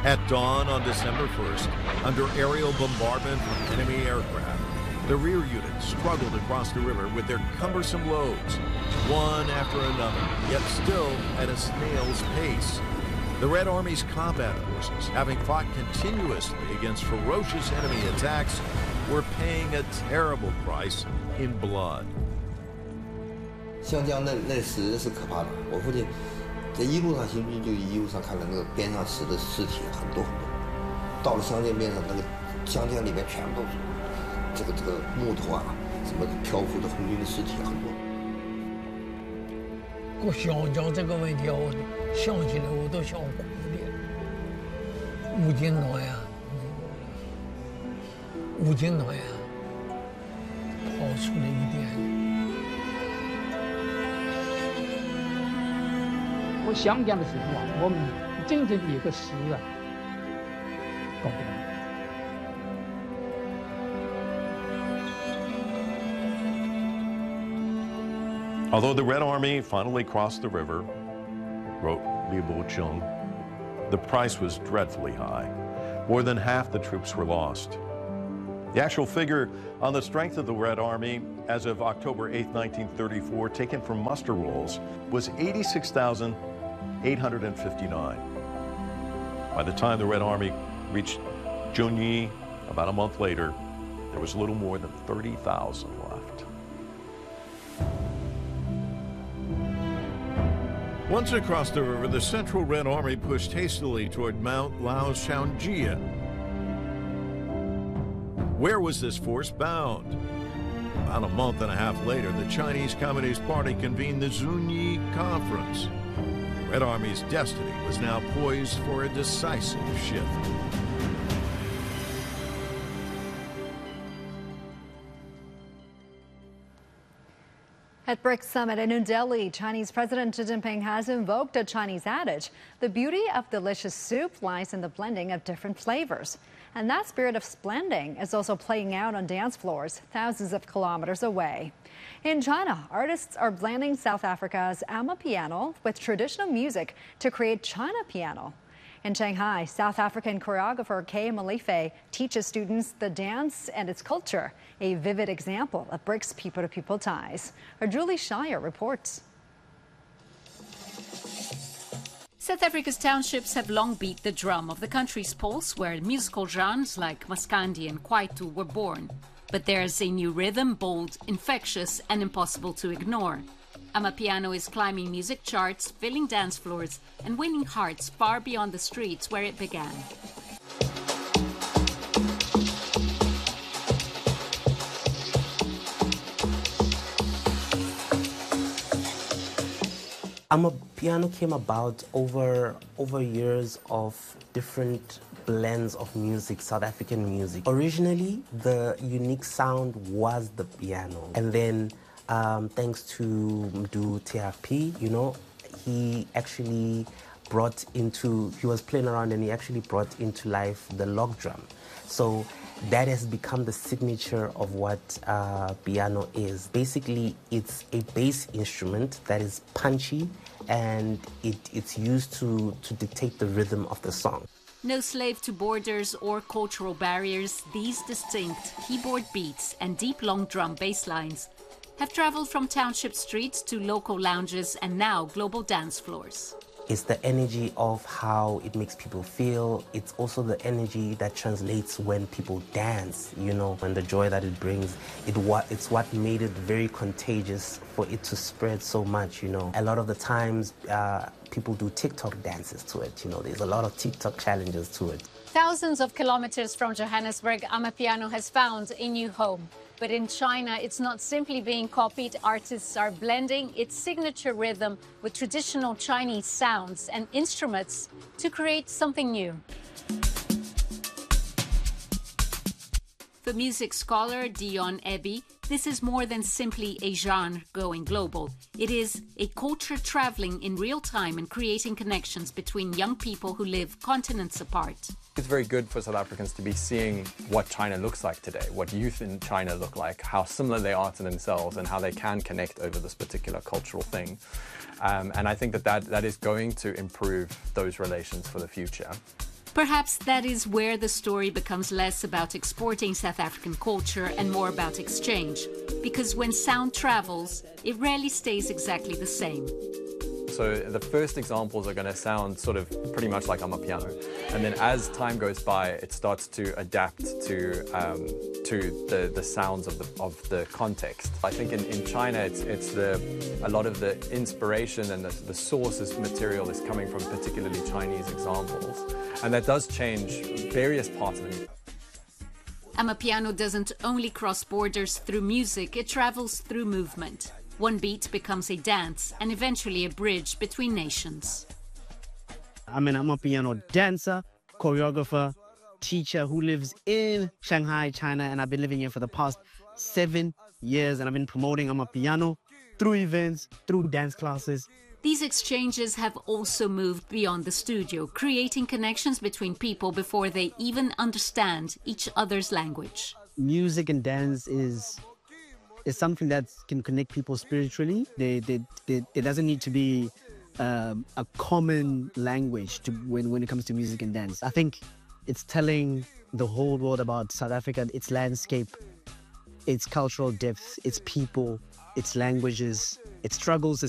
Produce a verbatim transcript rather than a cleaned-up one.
At dawn on December first, under aerial bombardment from enemy aircraft, the rear units struggled across the river with their cumbersome loads, one after another, yet still at a snail's pace. The Red Army's combat forces, having fought continuously against ferocious enemy attacks, were paying a terrible price in blood. 湘江那那时是可怕的，我父亲在一路上行军，就一路上看到那个边上死的尸体很多很多。到了湘江边上，那个湘江里面全部都是这个这个木头啊，什么漂浮的红军的尸体很多。 过湘江这个问题，我想起来我都想哭的。吴京党呀，吴京党呀，跑出了一点。 我湘江的时候啊，我们真正的一个诗啊，搞不懂。 Although the Red Army finally crossed the river, wrote Li Bochung, the price was dreadfully high. More than half the troops were lost. The actual figure on the strength of the Red Army as of October eighth, nineteen thirty-four, taken from muster rolls, was eighty-six thousand eight hundred fifty-nine. By the time the Red Army reached Zhongyi, about a month later, there was a little more than thirty thousand left. Once across the river, the Central Red Army pushed hastily toward Mount Laoshangjia. Where was this force bound? About a month and a half later, the Chinese Communist Party convened the Zunyi Conference. The Red Army's destiny was now poised for a decisive shift. At BRICS Summit in New Delhi, Chinese President Xi Jinping has invoked a Chinese adage. The beauty of delicious soup lies in the blending of different flavors. And that spirit of splending is also playing out on dance floors thousands of kilometers away. In China, artists are blending South Africa's Amapiano with traditional music to create China Piano. In Shanghai, South African choreographer Kay Malife teaches students the dance and its culture, a vivid example of BRICS people-to-people ties. Our Julie Shire reports. South Africa's townships have long beat the drum of the country's pulse, where musical genres like Maskandi and Kwaito were born. But there's a new rhythm, bold, infectious, and impossible to ignore. Amapiano is climbing music charts, filling dance floors, and winning hearts far beyond the streets where it began. Amapiano came about over over years of different blends of music, South African music. Originally, the unique sound was the piano, and then um, thanks to Mdu T R P, you know, he actually brought into, he was playing around and he actually brought into life the log drum. So that has become the signature of what uh, piano is. Basically, it's a bass instrument that is punchy, and it, it's used to, to dictate the rhythm of the song. No slave to borders or cultural barriers, these distinct keyboard beats and deep long drum bass lines have traveled from township streets to local lounges and now global dance floors. It's the energy of how it makes people feel. It's also the energy that translates when people dance, you know, and the joy that it brings. It what It's what made it very contagious for it to spread so much, you know. A lot of the times, uh, people do TikTok dances to it, you know. There's a lot of TikTok challenges to it. Thousands of kilometers from Johannesburg, Amapiano has found a new home. But in China, it's not simply being copied. Artists are blending its signature rhythm with traditional Chinese sounds and instruments to create something new. For music scholar Dion Eby, this is more than simply a genre going global. It is a culture traveling in real time and creating connections between young people who live continents apart. It's very good for South Africans to be seeing what China looks like today, what youth in China look like, how similar they are to themselves, and how they can connect over this particular cultural thing. Um, and I think that, that that is going to improve those relations for the future. Perhaps that is where the story becomes less about exporting South African culture and more about exchange. Because when sound travels, it rarely stays exactly the same. So the first examples are going to sound sort of pretty much like Amapiano. And then as time goes by, it starts to adapt to um, to the, the sounds of the, of the context. I think in, in China, it's, it's the, a lot of the inspiration and the, the sources material is coming from particularly Chinese examples. And that does change various parts of the music. Amapiano doesn't only cross borders through music, it travels through movement. One beat becomes a dance and eventually a bridge between nations. I'm an Amapiano dancer, choreographer, teacher who lives in Shanghai, China, and I've been living here for the past seven years, and I've been promoting Amapiano through events, through dance classes. These exchanges have also moved beyond the studio, creating connections between people before they even understand each other's language. Music and dance is is something that can connect people spiritually. They, they, they, it doesn't need to be um, a common language to, when, when it comes to music and dance. I think it's telling the whole world about South Africa, its landscape, its cultural depth, its people, its languages, its struggles,